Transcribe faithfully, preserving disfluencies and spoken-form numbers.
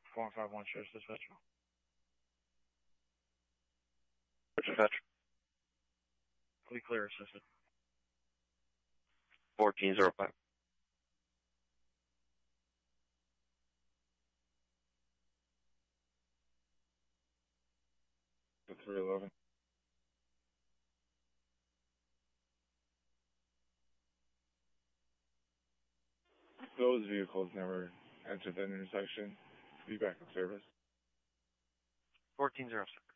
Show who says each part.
Speaker 1: four one five one, Sheriff's Dispatch.
Speaker 2: Dispatch.
Speaker 1: Fully clear, assisted.
Speaker 2: fourteen oh five.
Speaker 3: three eleven. Those vehicles never entered that intersection. Be back in service.
Speaker 1: fourteen oh six.